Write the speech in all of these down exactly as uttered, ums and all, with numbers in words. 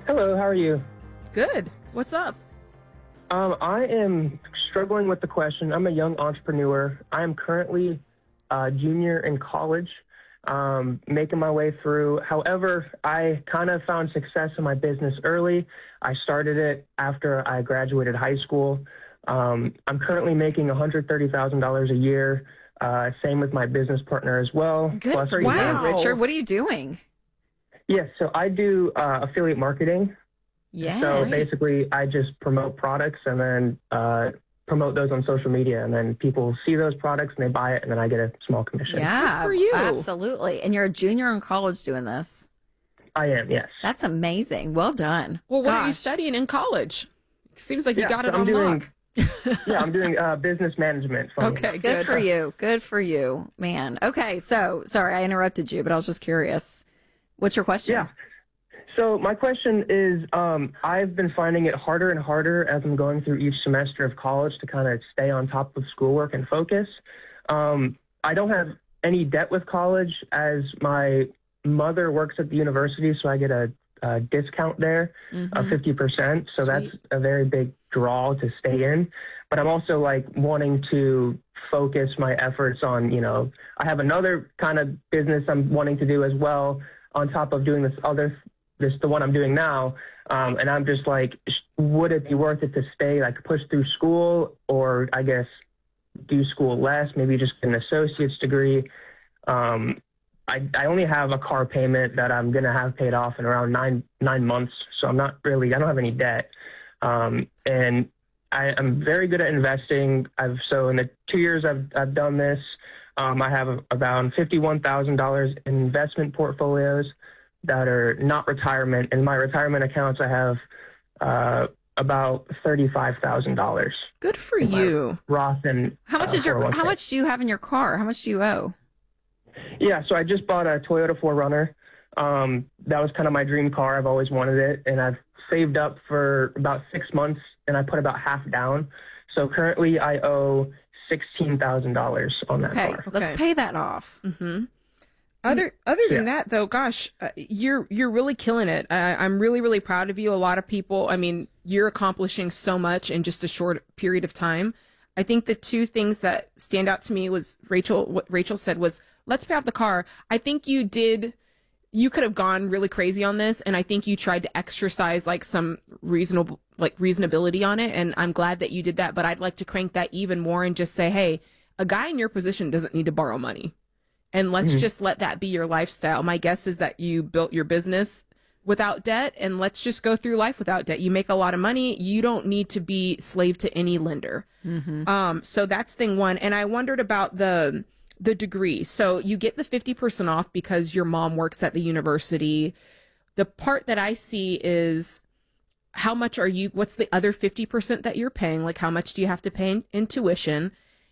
Hello, how are you? Good. What's up? Um, I am struggling with the question. I'm a young entrepreneur. I am currently a junior in college, um, making my way through. However, I kind of found success in my business early. I started it after I graduated high school. Um, I'm currently making one hundred thirty thousand dollars a year. Uh, same with my business partner as well. Good Plus for we you, have- Richard. What are you doing? Yes, so I do uh, affiliate marketing. Yes. So basically, I just promote products and then uh, promote those on social media, and then people see those products and they buy it, and then I get a small commission. Yeah, Good for you. absolutely. And you're a junior in college doing this. I am, yes. That's amazing. Well done. Well, what are you Gosh. studying in college? Seems like you Yeah, got so it I'm on doing- lock. Yeah, I'm doing uh, business management. funny Okay, enough. Good good. for you. Good for you, man. Okay, so sorry I interrupted you, but I was just curious. What's your question? Yeah. So my question is, um, I've been finding it harder and harder as I'm going through each semester of college to kind of stay on top of schoolwork and focus. Um, I don't have any debt with college as my mother works at the university, so I get a, a discount there of fifty percent. So Sweet. that's a very big draw to stay in. But I'm also like wanting to focus my efforts on, you know, I have another kind of business I'm wanting to do as well on top of doing this other this the one I'm doing now, um, and I'm just like, sh- would it be worth it to stay, like push through school, or I guess do school less, maybe just get an associate's degree? Um, I, I only have a car payment that I'm gonna have paid off in around nine nine months, so I'm not really I don't have any debt, um, and I, I'm very good at investing. I've so in the two years I've I've done this, um, I have about fifty-one thousand dollars in investment portfolios that are not retirement. In my retirement accounts, I have uh, about thirty-five thousand dollars. Good for in my you. Roth and How much uh, is your? four oh one k. How much do you have in your car? How much do you owe? Yeah, so I just bought a Toyota four runner. Um, that was kind of my dream car. I've always wanted it, and I've saved up for about six months, and I put about half down. So currently, I owe sixteen thousand dollars on that Okay, car. let's Okay. pay that off. Mm-hmm. Other other than Yeah. that, though, gosh, uh, you're you're really killing it. Uh, I'm really really proud of you. A lot of people, I mean, you're accomplishing so much in just a short period of time. I think the two things that stand out to me was Rachel. What Rachel said was, "Let's pay off the car." I think you did. You could have gone really crazy on this, and I think you tried to exercise like some reasonable, like reasonability on it. And I'm glad that you did that. But I'd like to crank that even more and just say, hey, a guy in your position doesn't need to borrow money. And let's Mm-hmm. just let that be your lifestyle. My guess is that you built your business without debt, and let's just go through life without debt. You make a lot of money. You don't need to be slave to any lender. Mm-hmm. Um, so that's thing one. And I wondered about the the degree. So you get the fifty percent off because your mom works at the university. The part that I see is how much are you, what's the other fifty percent that you're paying? Like how much do you have to pay in, in tuition?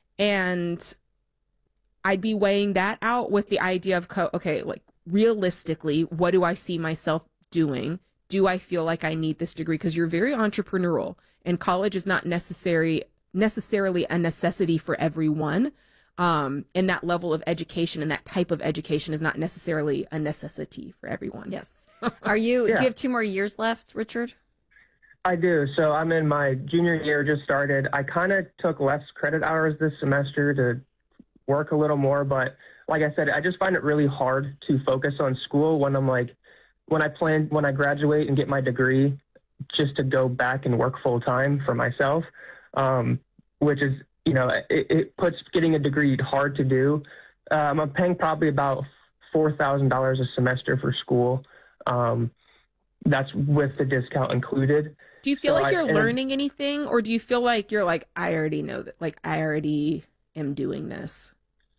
And I'd be weighing that out with the idea of, co- okay, like realistically, what do I see myself doing? Do I feel like I need this degree? Because you're very entrepreneurial, and college is not necessary necessarily a necessity for everyone. Um, and that level of education and that type of education is not necessarily a necessity for everyone. Yes. Are you? Yeah. Do you have two more years left, Richard? I do. So I'm in my junior year, just started. I kind of took less credit hours this semester to work a little more, but like I said, I just find it really hard to focus on school when I'm like, when I plan, when I graduate and get my degree, just to go back and work full time for myself, um, which is, you know, it, it puts getting a degree hard to do. Um, I'm paying probably about four thousand dollars a semester for school. Um, that's with the discount included. Do you feel So like I- you're and- learning anything, or do you feel like you're like, I already know that, like, I already am doing this?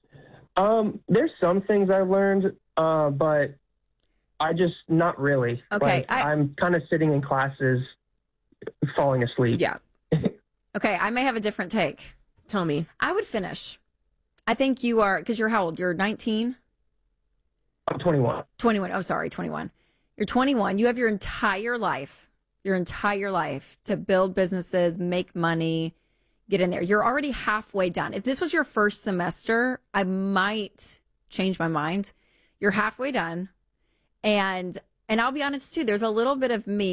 Um, there's some things I've learned, uh, but I just not really. Okay, Like, I- I'm kind of sitting in classes, falling asleep. Yeah. Okay, I may have a different take. Tell me. I would finish. I think you are, because you're how old? You're nineteen? I'm twenty-one. twenty-one. Oh, sorry, twenty-one. You're twenty-one. You have your entire life, your entire life to build businesses, make money, get in there. You're already halfway done. If this was your first semester, I might change my mind. You're halfway done. And and I'll be honest too, there's a little bit of me